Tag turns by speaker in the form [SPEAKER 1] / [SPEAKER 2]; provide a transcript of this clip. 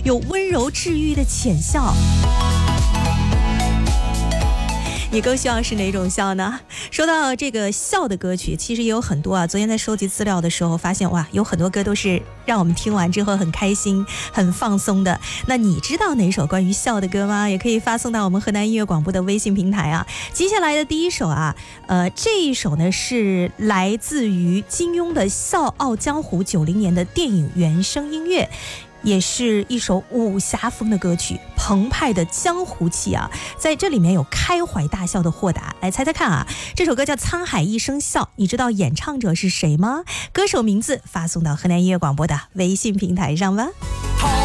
[SPEAKER 1] 有温柔治愈的浅笑。你更希望是哪种笑呢？说到这个笑的歌曲，其实也有很多啊。昨天在收集资料的时候发现，哇，有很多歌都是让我们听完之后很开心、很放松的。那你知道哪首关于笑的歌吗？也可以发送到我们河南音乐广播的微信平台啊。接下来的第一首啊，这一首呢是来自于金庸的《笑傲江湖》90年的电影原声音乐。也是一首武侠风的歌曲，澎湃的江湖气啊，在这里面有开怀大笑的豁达。来猜猜看啊，这首歌叫《沧海一声笑》，你知道演唱者是谁吗？歌手名字发送到河南音乐广播的微信平台上吧。